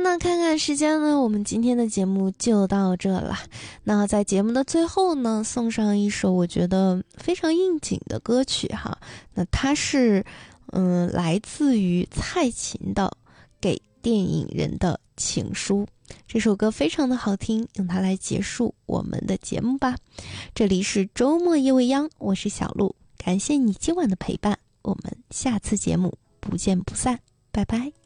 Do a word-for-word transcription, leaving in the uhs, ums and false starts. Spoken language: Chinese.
呢，看看时间呢，我们今天的节目就到这了。那在节目的最后呢，送上一首我觉得非常应景的歌曲哈。那它是，嗯，来自于蔡琴的《给电影人的情书》。这首歌非常的好听，用它来结束我们的节目吧。这里是周末夜未央，我是小鹿，感谢你今晚的陪伴，我们下次节目不见不散，拜拜。